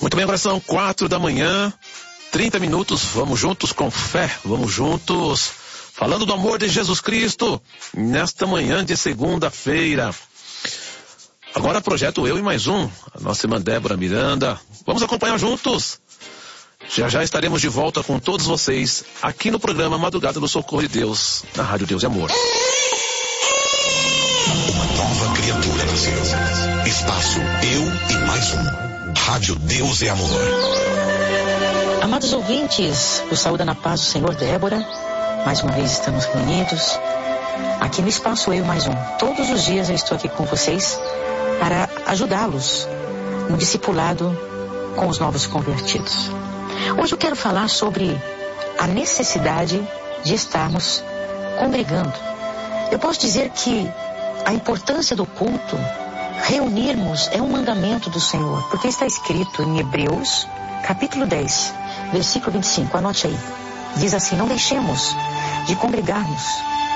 Muito bem, agora são 4 da manhã, 30 minutos, vamos juntos com fé, vamos juntos, falando do amor de Jesus Cristo, nesta manhã de segunda-feira. Agora projeto Eu e Mais Um, a nossa irmã Débora Miranda, vamos acompanhar juntos. Já estaremos de volta com todos vocês, aqui no programa Madrugada do Socorro de Deus, na Rádio Deus e Amor. Uma nova criatura nasceu. Espaço Eu e Mais Um. Rádio Deus e Amor. Amados ouvintes, o saúde na paz do Senhor. Débora, mais uma vez estamos reunidos aqui no Espaço Eu e Mais Um. Todos os dias eu estou aqui com vocês para ajudá-los no discipulado com os novos convertidos. Hoje eu quero falar sobre a necessidade de estarmos congregando. Eu posso dizer que a importância do culto, reunirmos, é um mandamento do Senhor, porque está escrito em Hebreus, capítulo 10, versículo 25, anote aí. Diz assim: não deixemos de congregarmos,